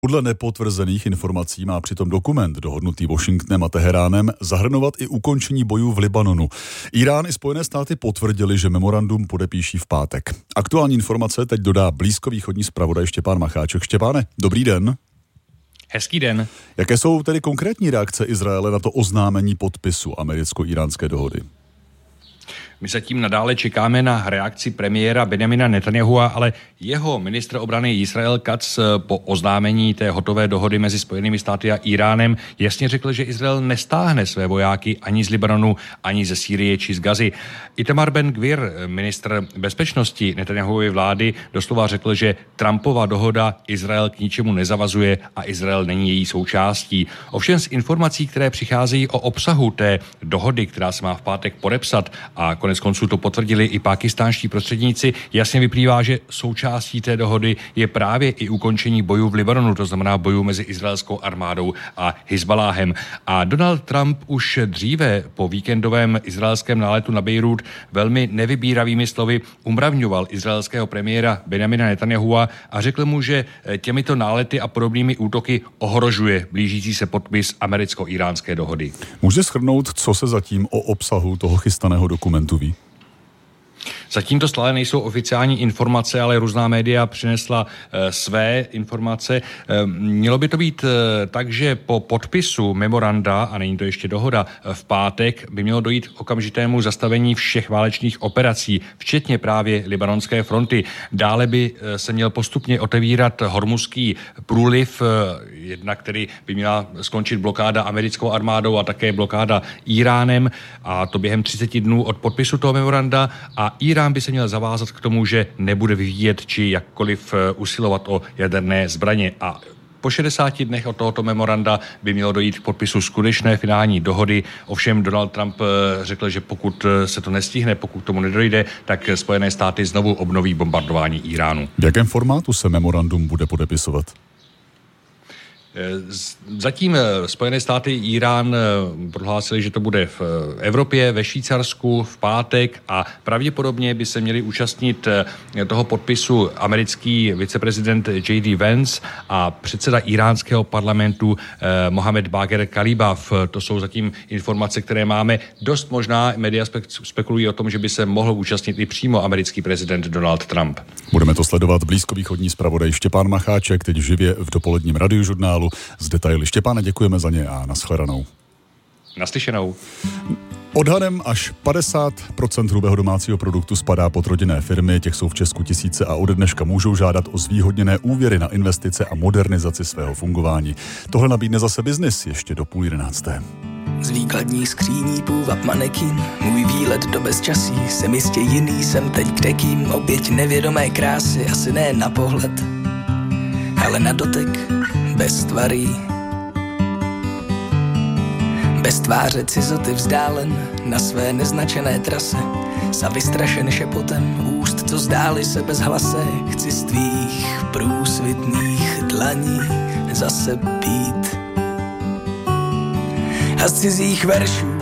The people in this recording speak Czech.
Podle nepotvrzených informací má přitom dokument dohodnutý Washingtonem a Teheránem zahrnovat i ukončení bojů v Libanonu. Irán i Spojené státy potvrdili, že memorandum podepíší v pátek. Aktuální informace teď dodá blízkovýchodní zpravodaj Štěpán Macháček. Štěpáne, dobrý den. Hezký den. Jaké jsou tedy konkrétní reakce Izraele na to oznámení podpisu americko-iránské dohody? My zatím nadále čekáme na reakci premiéra Benjamina Netanyahua, ale jeho ministr obrany Israel Katz po oznámení té hotové dohody mezi Spojenými státy a Iránem jasně řekl, že Izrael nestáhne své vojáky ani z Libanonu, ani ze Sýrie či z Gazy. Itamar Ben-Gvir, ministr bezpečnosti Netanyahuovy vlády, doslova řekl, že Trumpova dohoda Izrael k ničemu nezavazuje a Izrael není její součástí. Ovšem z informací, které přicházejí o obsahu té dohody, která se má v pátek podepsat, a konec konců to potvrdili i pákistánští prostředníci, jasně vyplývá, že součástí té dohody je právě i ukončení bojů v Libanonu, to znamená bojů mezi izraelskou armádou a Hizbaláhem. A Donald Trump už dříve po víkendovém izraelském náletu na Bejrút velmi nevybíravými slovy umravňoval izraelského premiéra Benjamina Netanyahua a řekl mu, že těmito nálety a podobnými útoky ohrožuje blížící se podpis americko-iránské dohody. Může shrnout, co se zatím o obsahu toho chystaného dokumentu ví? Zatím to stále nejsou oficiální informace, ale různá média přinesla své informace. Mělo by to být tak, že po podpisu memoranda, a není to ještě dohoda, v pátek by mělo dojít k okamžitému zastavení všech válečných operací, včetně právě libanonské fronty. Dále by se měl postupně otevírat Hormuzský průliv, jednak který by měla skončit blokáda americkou armádou a také blokáda Iránem, a to během 30 dnů od podpisu toho memoranda, a Irán by se měl zavázat k tomu, že nebude vyvíjet či jakkoliv usilovat o jaderné zbraně. A po 60 dnech od tohoto memoranda by mělo dojít k podpisu skutečné finální dohody. Ovšem Donald Trump řekl, že pokud se to nestihne, pokud tomu nedojde, tak Spojené státy znovu obnoví bombardování Iránu. V jakém formátu se memorandum bude podepisovat? Zatím Spojené státy a Irán prohlásili, že to bude v Evropě, ve Švýcarsku v pátek, a pravděpodobně by se měli účastnit toho podpisu americký viceprezident J.D. Vance a předseda iránského parlamentu Mohamed Bagher Kalibaf. To jsou zatím informace, které máme. Dost možná média spekulují o tom, že by se mohl účastnit i přímo americký prezident Donald Trump. Budeme to sledovat. Blízkovýchodní zpravodaj Štěpán Macháček teď živě v dopoledním radiožurnálu z detaily. Štěpáne, děkujeme za ně a nashledanou. Naslyšenou. Odhadem až 50% hrubého domácího produktu spadá pod rodinné firmy, těch jsou v Česku tisíce a ode dneška můžou žádat o zvýhodněné úvěry na investice a modernizaci svého fungování. Tohle nabídne zase biznis ještě do 10:30. Z výkladních skříní půvab manekin, můj výlet do bezčasí, jsem jistě jiný, jsem teď kdekým, oběť nevědomé krásy, asi ne na pohled, ale na dotek, bez tvarí. Bez tváře cizoty vzdálen na své neznačené trase, sa vystrašen šepotem úst, co zdály se bez hlase, chci z tvých průsvitných dlaní zase pít. A z cizích veršů